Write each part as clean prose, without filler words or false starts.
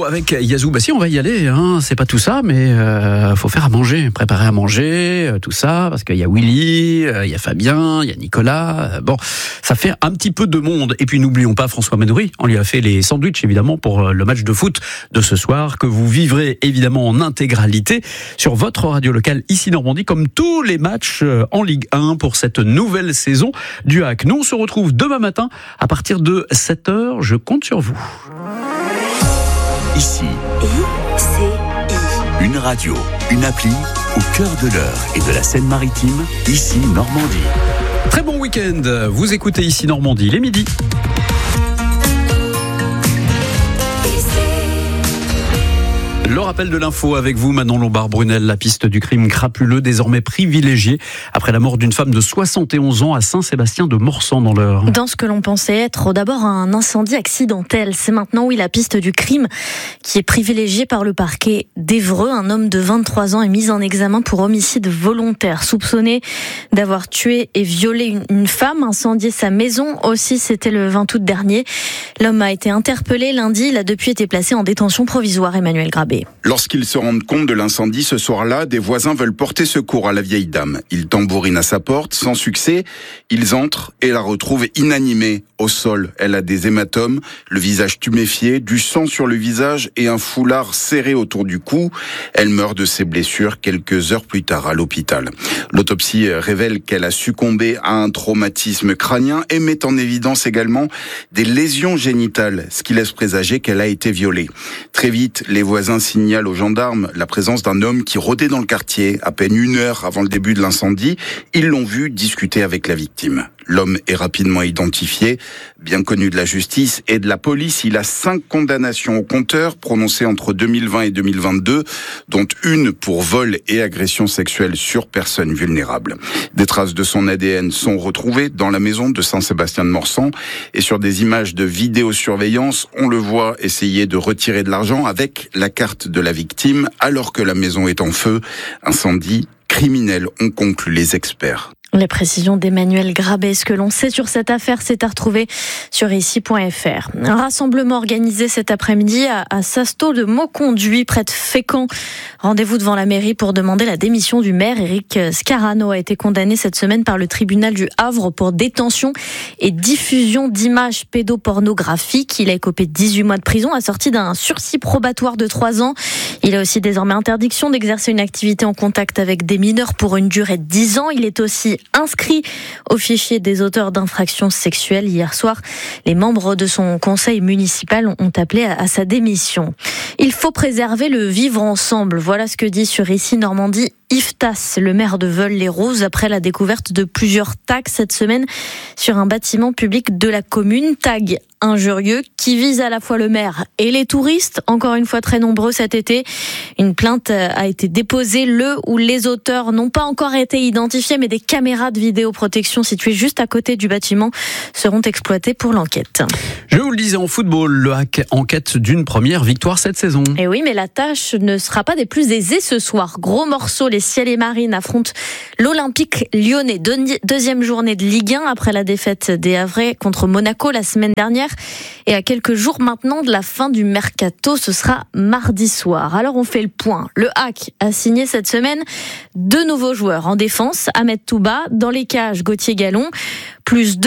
l'info avec Yazou. Si on va y aller, c'est pas tout ça, mais faut faire à manger, préparer à manger, tout ça, parce qu'il y a Willy, il y a Fabien, il y a Nicolas. Ça fait un petit peu de monde. Et puis n'oublions pas François Manoury, on lui a fait les sandwichs évidemment pour le match de foot de ce soir, que vous vivrez évidemment en intégralité sur votre radio locale ici Normandie, comme tous les matchs en Ligue 1 pour cette nouvelle saison du HAC. Nous on se retrouve demain matin à partir de 7h, je compte sur vous. Ici, ICI. Une radio, une appli au cœur de l'Eure et de la Seine-Maritime, ici Normandie. Très bon week-end, vous écoutez ici Normandie, les midis. Le rappel de l'info avec vous, Manon Lombard-Brunel. La piste du crime crapuleux, désormais privilégiée après la mort d'une femme de 71 ans à Saint-Sébastien-de-Morsan dans l'Eure. Dans ce que l'on pensait être d'abord un incendie accidentel, c'est maintenant la piste du crime qui est privilégiée par le parquet d'Évreux. Un homme de 23 ans est mis en examen pour homicide volontaire, soupçonné d'avoir tué et violé une femme, incendié sa maison aussi, c'était le 20 août dernier. L'homme a été interpellé lundi, il a depuis été placé en détention provisoire. Emmanuel Grabé. Lorsqu'ils se rendent compte de l'incendie ce soir-là, des voisins veulent porter secours à la vieille dame. Ils tambourinent à sa porte, sans succès. Ils entrent et la retrouvent inanimée au sol. Elle a des hématomes, le visage tuméfié, du sang sur le visage et un foulard serré autour du cou. Elle meurt de ses blessures quelques heures plus tard à l'hôpital. L'autopsie révèle qu'elle a succombé à un traumatisme crânien et met en évidence également des lésions génitales, ce qui laisse présager qu'elle a été violée. Très vite, les voisins signale aux gendarmes la présence d'un homme qui rôdait dans le quartier à peine 1 heure avant le début de l'incendie. Ils l'ont vu discuter avec la victime. L'homme est rapidement identifié, bien connu de la justice et de la police. Il a 5 condamnations au compteur prononcées entre 2020 et 2022, dont une pour vol et agression sexuelle sur personnes vulnérables. Des traces de son ADN sont retrouvées dans la maison de Saint-Sébastien-de-Morsan et sur des images de vidéosurveillance, on le voit essayer de retirer de l'argent avec la carte de la victime alors que la maison est en feu. Incendie criminel, ont conclu les experts. Les précisions d'Emmanuel Grabé. Ce que l'on sait sur cette affaire, c'est à retrouver sur ici.fr. Un rassemblement organisé cet après-midi à Sasto de Mauconduit, près de Fécamp. Rendez-vous devant la mairie pour demander la démission du maire. Éric Scarano a été condamné cette semaine par le tribunal du Havre pour détention et diffusion d'images pédopornographiques. Il a écopé 18 mois de prison, assorti d'un sursis probatoire de 3 ans. Il a aussi désormais interdiction d'exercer une activité en contact avec des mineurs pour une durée de 10 ans. Il est aussi inscrit au fichier des auteurs d'infractions sexuelles. Hier soir, les membres de son conseil municipal ont appelé à sa démission. Il faut préserver le vivre ensemble. Voilà ce que dit sur ici Normandie Yves Tasse, le maire de Veules-les-Roses, après la découverte de plusieurs tags cette semaine sur un bâtiment public de la commune. Tags injurieux qui visent à la fois le maire et les touristes, encore une fois très nombreux cet été. Une plainte a été déposée. Le ou les auteurs n'ont pas encore été identifiés, mais des caméras de vidéoprotection situées juste à côté du bâtiment seront exploitées pour l'enquête. Je vous le disais, en football, le HAC en quête d'une première victoire cette saison. Et oui, mais la tâche ne sera pas des plus aisées ce soir. Gros morceau, les Ciel et Marines affrontent l'Olympique Lyonnais. Deuxième journée de Ligue 1 après la défaite des Havrais contre Monaco la semaine dernière. Et à quelques jours maintenant de la fin du mercato, ce sera mardi soir. Alors on fait le point. Le HAC a signé cette semaine 2 nouveaux joueurs en défense. Ahmed Touba, dans les cages, Gauthier Gallon, +2,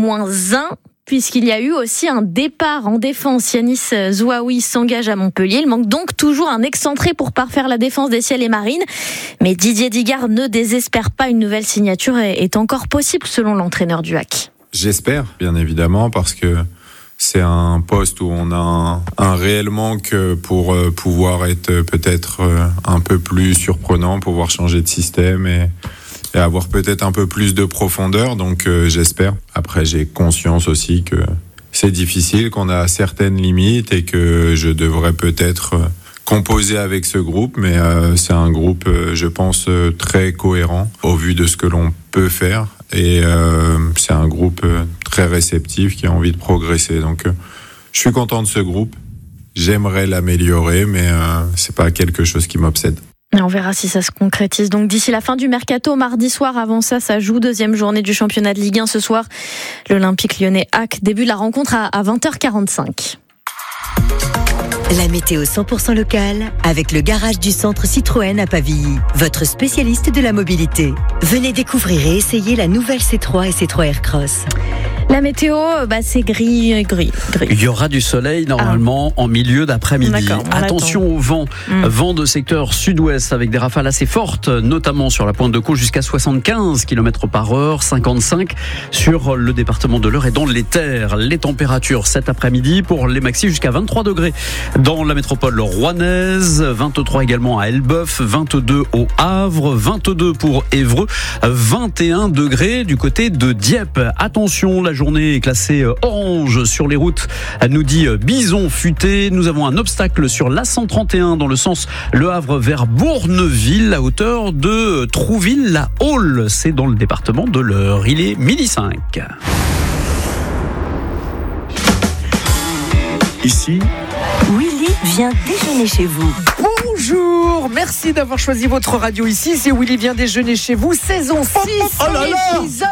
-1. Puisqu'il y a eu aussi un départ en défense. Yanis Zouaoui s'engage à Montpellier. Il manque donc toujours un excentré pour parfaire la défense des Ciel et Marines. Mais Didier Digard ne désespère pas, une nouvelle signature est encore possible selon l'entraîneur du HAC. J'espère, bien évidemment, parce que c'est un poste où on a un réel manque pour pouvoir être peut-être un peu plus surprenant, pouvoir changer de système et avoir peut-être un peu plus de profondeur, donc j'espère. Après, j'ai conscience aussi que c'est difficile, qu'on a certaines limites et que je devrais peut-être composer avec ce groupe, mais c'est un groupe, je pense, très cohérent au vu de ce que l'on peut faire et c'est un groupe très réceptif qui a envie de progresser. Donc, je suis content de ce groupe. J'aimerais l'améliorer, mais c'est pas quelque chose qui m'obsède. Et on verra si ça se concrétise. Donc d'ici la fin du mercato, mardi soir, avant ça joue. Deuxième journée du championnat de Ligue 1 ce soir. L'Olympique Lyonnais HAC, début de la rencontre à 20h45. La météo 100% locale avec le garage du centre Citroën à Pavilly, votre spécialiste de la mobilité. Venez découvrir et essayer la nouvelle C3 et C3 Aircross. La météo, c'est gris. Il y aura du soleil normalement en milieu d'après-midi. D'accord, Attention au vent. Vent de secteur sud-ouest avec des rafales assez fortes, notamment sur la pointe de Caux jusqu'à 75 km/h, 55 sur le département de l'Eure et dans les terres. Les températures cet après-midi pour les maxis jusqu'à 23 degrés dans la métropole rouennaise, 23 également à Elbeuf, 22 au Havre, 22 pour Évreux, 21 degrés du côté de Dieppe. Attention, la journée est classée orange sur les routes, nous dit Bison Futé. Nous avons un obstacle sur l'A131 dans le sens Le Havre vers Bourneville à hauteur de Trouville-la-Haule. C'est dans le département de l'Eure. Il est 12h05. Ici, Willy vient déjeuner chez vous. Bonjour, merci d'avoir choisi votre radio ici. C'est Willy vient déjeuner chez vous, saison 6, épisode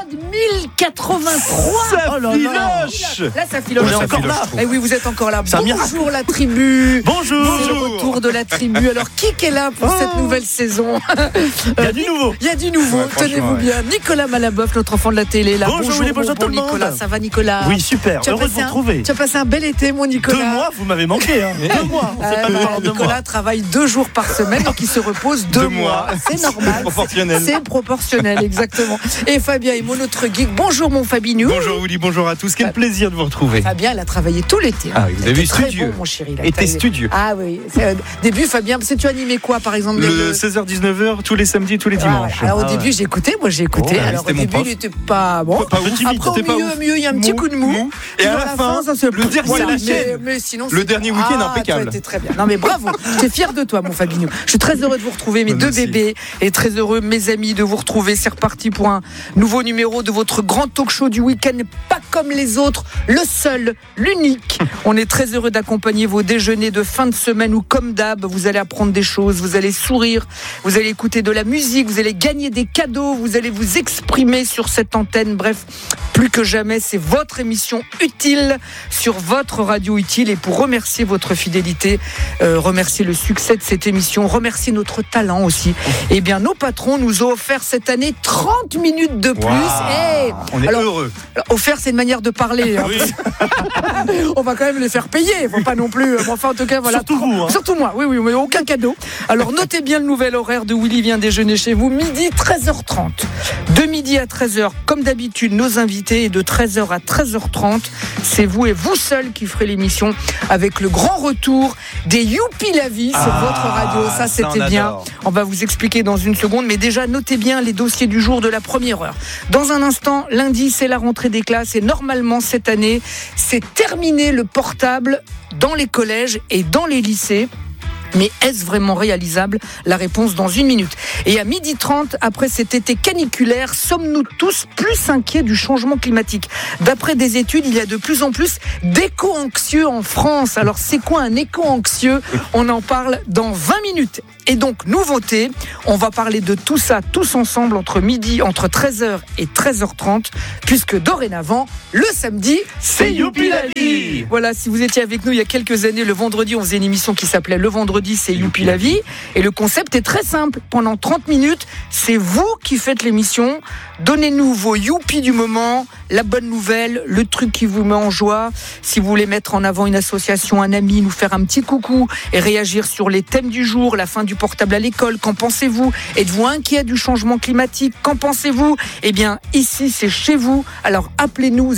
1083. Ça filoche. Là, ça filoche. On est encore là. Eh oui, vous êtes encore là. C'est un Bonjour la tribu. Bonjour. C'est le retour de la tribu. Alors, qui est là pour cette nouvelle saison? Il y a du nouveau. Il y a du nouveau, Ouais, tenez-vous bien. Nicolas Malaboeuf, notre enfant de la télé. Là. Bonjour, Willy, bonjour tout le monde. Nicolas, ça va Nicolas? Oui, super. Heureux de vous retrouver. Tu as passé un bel été, mon Nicolas. 2 mois, vous m'avez manqué. 2 mois. On sait pas comment 2 mois. Nicolas travaille 2 jours par semaine, donc il se repose 2 mois. C'est normal. C'est proportionnel. C'est proportionnel, exactement. Et Fabien est mon autre geek. Bonjour mon Fabinou. Bonjour Willy, bonjour à tous. Quel plaisir de vous retrouver. Fabien, il a travaillé tout l'été. Ah oui, vous avez vu, très studieux. bon, mon chéri. Était studieux. Ah oui. Début, Fabien, tu animais quoi, par exemple? Le 16h-19h, tous les samedis, tous les dimanches. Alors au début, j'ai écouté. Moi, j'ai écouté. Oh, alors au c'était mon début, prof. il était pas bon. Pas ouf. Après, au C'était pas milieu, ouf. il y a un petit coup de mou. Et à dans la fin, ça se le dernier voilà, week-end. mais sinon, Le dernier week-end impeccable. Toi, t'es très bien. Non, mais bravo. J'étais fier de toi, mon Fabinou. Je suis très heureux de vous retrouver, mes 2 Merci. bébés, et très heureux, mes amis, de vous retrouver. C'est reparti pour un nouveau numéro de votre grand talk show du week-end. Pas comme les autres, le seul, l'unique. On est très heureux d'accompagner vos déjeuners de fin de semaine où, comme d'hab, vous allez apprendre des choses, vous allez sourire, vous allez écouter de la musique, vous allez gagner des cadeaux, vous allez vous exprimer sur cette antenne. Bref, plus que jamais, c'est votre émission utile sur votre radio utile. Et pour remercier votre fidélité, remercier le succès de cette émission, remercier notre talent aussi, eh bien, nos patrons nous ont offert cette année 30 minutes de plus. Wow. On est heureux. Alors, offert, c'est une manière de parler. Hein. Oui. On va quand même les faire payer. Faut pas non plus. Enfin, en tout cas, voilà. Surtout vous. Hein. Surtout moi. Oui, mais aucun cadeau. Alors, notez bien le nouvel horaire de Willy vient déjeuner chez vous. Midi, 13h30. De midi à 13h, comme d'habitude, nos invités. Et de 13h à 13h30, c'est vous et vous seul qui ferez l'émission avec le grand retour des Youpi la vie sur votre radio. Ça, c'était bien. On va vous expliquer dans une seconde. Mais déjà, notez bien les dossiers du jour de la première heure. Dans un instant, lundi, c'est la rentrée des classes. Et normalement, cette année, c'est terminé le portable dans les collèges et dans les lycées. Mais est-ce vraiment réalisable? La réponse dans 1 minute. Et à 12h30, après cet été caniculaire, sommes-nous tous plus inquiets du changement climatique? D'après des études, il y a de plus en plus d'éco-anxieux en France. Alors c'est quoi un éco-anxieux? On en parle dans 20 minutes. Et donc, nouveauté, on va parler de tout ça tous ensemble entre 13h et 13h30, puisque dorénavant, le samedi, c'est Youpi la vie. Voilà, si vous étiez avec nous il y a quelques années, le vendredi, on faisait une émission qui s'appelait Le Vendredi, c'est Youpi la vie. Et le concept est très simple. Pendant 30 minutes, c'est vous qui faites l'émission. Donnez-nous vos Youpi du moment, la bonne nouvelle, le truc qui vous met en joie. Si vous voulez mettre en avant une association, un ami, nous faire un petit coucou et réagir sur les thèmes du jour, la fin du portable à l'école, qu'en pensez-vous? Êtes-vous inquiet du changement climatique? Qu'en pensez-vous? Eh bien, ici, c'est chez vous. Alors, appelez-nous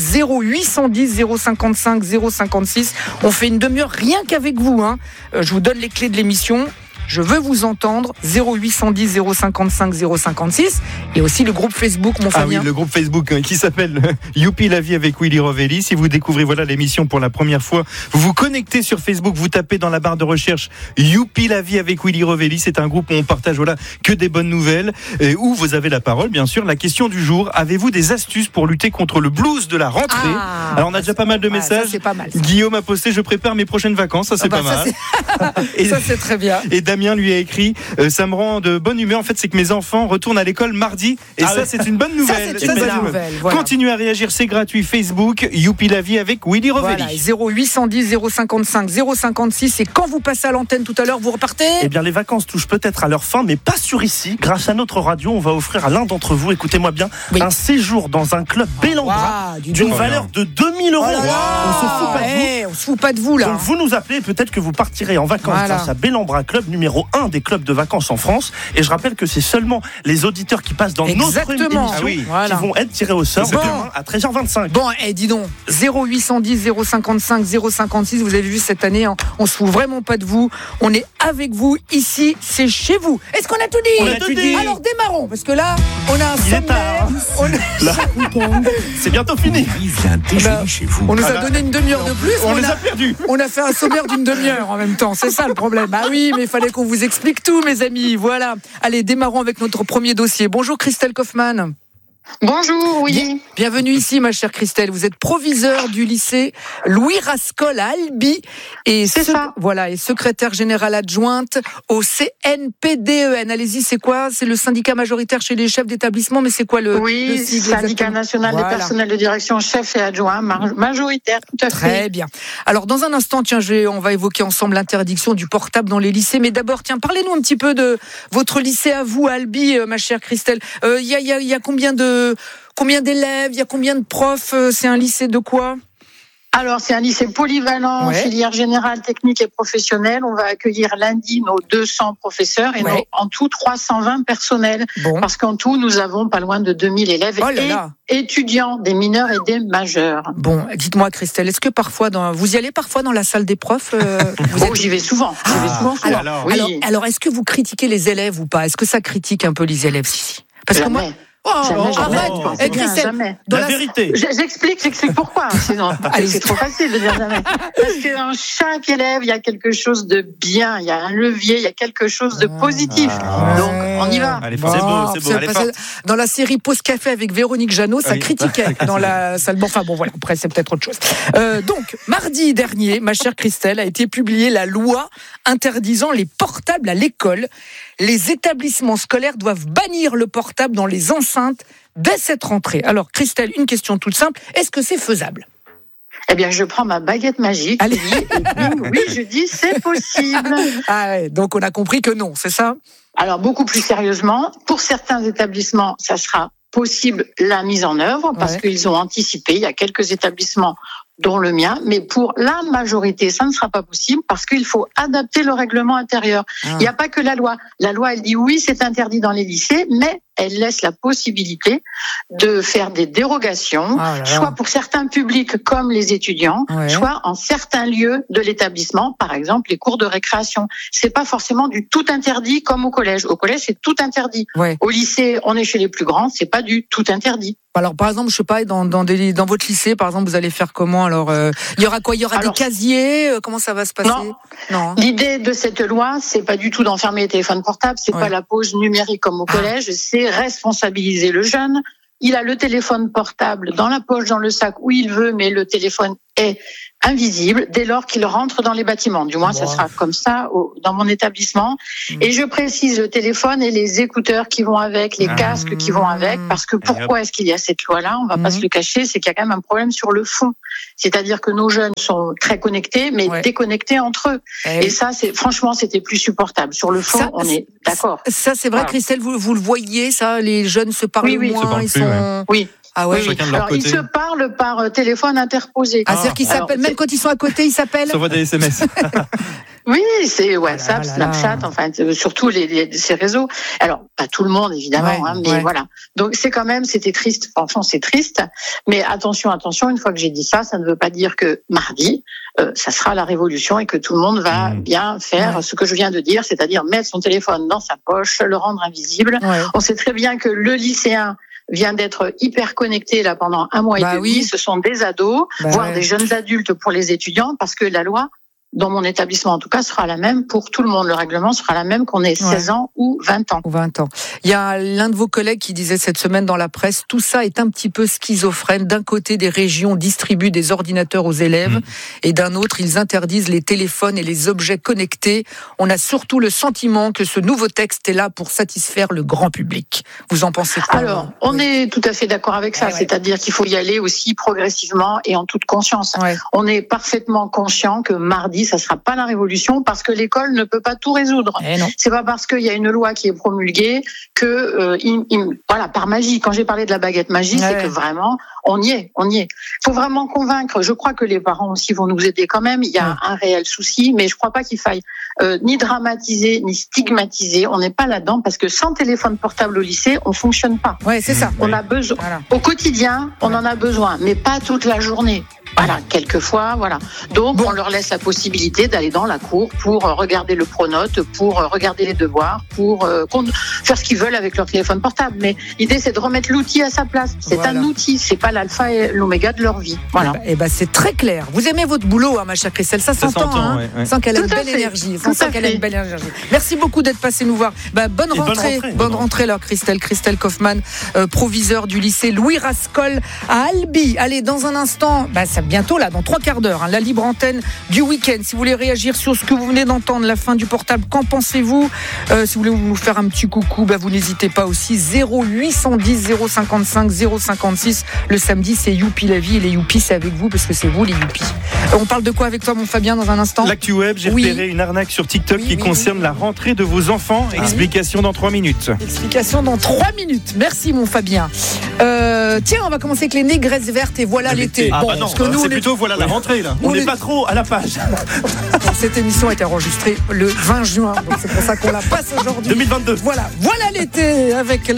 0810 055 056. On fait une demi-heure rien qu'avec vous. Hein. Je vous donne les clés de l'émission. Je veux vous entendre. 0810 055 056. Et aussi le groupe Facebook, mon Fabien. Ah oui, le groupe Facebook qui s'appelle Youpi la vie avec Willy Rovelli. Si vous découvrez l'émission pour la première fois, vous vous connectez sur Facebook, vous tapez dans la barre de recherche Youpi la vie avec Willy Rovelli. C'est un groupe où on partage que des bonnes nouvelles, où vous avez la parole, bien sûr. La question du jour, avez-vous des astuces pour lutter contre le blues de la rentrée? Alors on a déjà pas mal de messages. Ça, c'est pas mal, ça. Guillaume a posté, je prépare mes prochaines vacances. Ça c'est pas mal. Et ça c'est très bien. Et Damien lui a écrit ça me rend de bonne humeur. En fait, c'est que mes enfants retournent à l'école mardi. Et c'est une bonne nouvelle. Ça, c'est une bonne nouvelle. Voilà. Continuez à réagir, c'est gratuit. Facebook, Youpi la vie avec Willy Rovelli. Voilà, 0810 055 056. Et quand vous passez à l'antenne tout à l'heure, vous repartez. Eh bien, les vacances touchent peut-être à leur fin, mais pas sur ici. Grâce à notre radio, on va offrir à l'un d'entre vous, écoutez-moi bien, un séjour dans un club bel en bras d'une valeur de 2000 €. On se fout pas de vous. On se fout pas de vous là. Donc vous nous appelez, peut-être que vous partirez en vacances grâce à Bel-en-Bras, club numéro 1 des clubs de vacances en France. Et je rappelle que c'est seulement les auditeurs qui passent dans notre émission qui vont être tirés au sort demain à 13h25. Bon, dis donc, 0810 055 056, vous avez vu cette année, on se fout vraiment pas de vous. On est avec vous ici, c'est chez vous. Est-ce qu'on a tout dit? On a tout dit. Alors démarrons, parce que là, on a un sommaire. C'est bientôt fini. Chez vous. On nous a donné une demi-heure de plus. On les a perdus. On a fait un sommaire d'une demi-heure en même temps. C'est ça le problème. Ah oui, mais il fallait qu'on vous explique tout, mes amis. Voilà. Allez, démarrons avec notre premier dossier. Bonjour Christelle Kaufmann. Bonjour, oui. Bienvenue ici, ma chère Christelle. Vous êt proviseure du lycée Louis Rascol à Albi et voilà, et secrétaire générale adjointe au CNPDEN. Allez-y, c'est quoi? C'est le syndicat majoritaire chez les chefs d'établissement, mais c'est quoi le sigle syndicat exactement? national des personnels de direction, chefs et adjoints, majoritaire, tout à fait. Très bien. Alors, dans un instant, on va évoquer ensemble l'interdiction du portable dans les lycées. Mais d'abord, parlez-nous un petit peu de votre lycée à vous, à Albi, ma chère Christelle. Il y a combien d'élèves, il y a combien de profs? C'est un lycée de quoi? Alors, c'est un lycée polyvalent, filière générale, technique et professionnelle. On va accueillir lundi nos 200 professeurs et en tout 320 personnels. Bon. Parce qu'en tout, nous avons pas loin de 2000 élèves et étudiants, des mineurs et des majeurs. Bon, dites-moi Christelle, est-ce que parfois, vous y allez parfois dans la salle des profs? J'y vais souvent. Alors, est-ce que vous critiquez les élèves ou pas? Est-ce que ça critique un peu les élèves ici? Parce que moi... arrête, Christelle. La vérité. J'explique pourquoi. Sinon, c'est trop facile de dire jamais. Parce que dans chaque élève, il y a quelque chose de bien, il y a un levier, il y a quelque chose de positif. Donc, on y va. Allez, c'est beau. Allez, dans la série Pause Café avec Véronique Jeannot, ça critiquait dans la salle. Enfin bon, voilà. Après, c'est peut-être autre chose. Donc, mardi dernier, ma chère Christelle, a été publiée la loi interdisant les portables à l'école. Les établissements scolaires doivent bannir le portable dans les enceintes dès cette rentrée. Alors, Christelle, une question toute simple. Est-ce que c'est faisable? Eh bien, je prends ma baguette magique. Allez. Oui, je dis c'est possible. Donc, on a compris que non, c'est ça? Alors, beaucoup plus sérieusement, pour certains établissements, ça sera possible la mise en œuvre parce qu'ils ont anticipé. Il y a quelques établissements dont le mien, mais pour la majorité, ça ne sera pas possible parce qu'il faut adapter le règlement intérieur. Il n'y a pas que la loi. La loi, elle dit oui, c'est interdit dans les lycées, mais elle laisse la possibilité de faire des dérogations, soit pour certains publics comme les étudiants, soit en certains lieux de l'établissement, par exemple les cours de récréation. C'est pas forcément du tout interdit comme au collège. Au collège, c'est tout interdit. Au lycée, on est chez les plus grands, c'est pas du tout interdit. Alors, par exemple, je sais pas, dans votre lycée, par exemple, vous allez faire comment? Alors, il y aura quoi? Il y aura des casiers? Comment ça va se passer? Non. L'idée de cette loi, c'est pas du tout d'enfermer les téléphones portables, c'est pas la pause numérique comme au collège, c'est responsabiliser le jeune. Il a le téléphone portable dans la poche, dans le sac, où il veut, mais le téléphone est invisible dès lors qu'il rentre dans les bâtiments. Du moins, ça sera comme ça dans mon établissement. Et je précise le téléphone et les écouteurs qui vont avec, les casques qui vont avec, parce que pourquoi est-ce qu'il y a cette loi-là? On va pas se le cacher, c'est qu'il y a quand même un problème sur le fond. C'est-à-dire que nos jeunes sont très connectés, mais déconnectés entre eux. Et ça, franchement, c'était plus supportable. Sur le fond, on est d'accord. Ça, c'est vrai, Christelle, vous le voyez, ça, les jeunes se parlent moins, ils sont... Oui. Ah ouais. Alors, ils se parlent par téléphone interposé. C'est-à-dire qu'ils s'appellent, même quand ils sont à côté, ils s'appellent? Ça envoie des SMS. Oui, c'est WhatsApp, Snapchat, enfin, surtout ces réseaux. Alors, pas tout le monde, évidemment, mais voilà. Donc, c'était triste. Franchement, c'est triste. Mais attention, une fois que j'ai dit ça, ça ne veut pas dire que mardi, ça sera la révolution et que tout le monde va bien faire ce que je viens de dire, c'est-à-dire mettre son téléphone dans sa poche, le rendre invisible. On sait très bien que le lycéen vient d'être hyper connecté là pendant un mois et demi. Ce sont des ados, voire des jeunes adultes pour les étudiants, parce que la loi dans mon établissement en tout cas, sera la même pour tout le monde. Le règlement sera la même qu'on ait 16 ans ou 20 ans. 20 ans. Il y a l'un de vos collègues qui disait cette semaine dans la presse, tout ça est un petit peu schizophrène. D'un côté, des régions distribuent des ordinateurs aux élèves et d'un autre, ils interdisent les téléphones et les objets connectés. On a surtout le sentiment que ce nouveau texte est là pour satisfaire le grand public. Vous en pensez quoi? Alors, on est tout à fait d'accord avec ça. C'est-à-dire qu'il faut y aller aussi progressivement et en toute conscience. On est parfaitement conscient que mardi, ça sera pas la révolution parce que l'école ne peut pas tout résoudre. C'est pas parce qu'il y a une loi qui est promulguée que, voilà, par magie. Quand j'ai parlé de la baguette magique, c'est que vraiment, on y est. Il faut vraiment convaincre. Je crois que les parents aussi vont nous aider quand même. Il y a un réel souci, mais je crois pas qu'il faille ni dramatiser, ni stigmatiser. On n'est pas là-dedans parce que sans téléphone portable au lycée, on fonctionne pas. C'est ça. On a besoin. Au quotidien, on en a besoin, mais pas toute la journée. Voilà, quelquefois, voilà. Donc, on leur laisse la possibilité d'aller dans la cour pour regarder le pronote, pour regarder les devoirs, pour faire ce qu'ils veulent avec leur téléphone portable. Mais l'idée, c'est de remettre l'outil à sa place. C'est un outil, c'est pas l'alpha et l'oméga de leur vie. Voilà. Et c'est très clair. Vous aimez votre boulot, ma chère Christelle, ça s'entend. Sans qu'elle ait une belle énergie. Merci beaucoup d'être passée nous voir. Bonne rentrée, alors, Christelle Kaufmann, proviseur du lycée Louis Rascol à Albi. Allez, dans un instant, c'est bientôt là, dans 3 quarts d'heure, la libre antenne du week-end. Si vous voulez réagir sur ce que vous venez d'entendre, la fin du portable, qu'en pensez-vous? Si vous voulez nous faire un petit coucou, vous n'hésitez pas aussi. 0810 055 056. Le samedi, c'est Youpi la vie, et les Youpi, c'est avec vous parce que c'est vous les Youpi. On parle de quoi avec toi, mon Fabien, dans un instant? L'actu web, j'ai repéré une arnaque sur TikTok qui concerne la rentrée de vos enfants. Explication dans 3 minutes. Explication dans 3 minutes. Merci, mon Fabien. Tiens, on va commencer avec les négresses vertes et voilà l'été. Non, c'est plutôt voilà la rentrée là. On n'est pas trop à la page. Cette émission a été enregistrée le 20 juin, donc c'est pour ça qu'on la passe aujourd'hui. 2022. Voilà l'été avec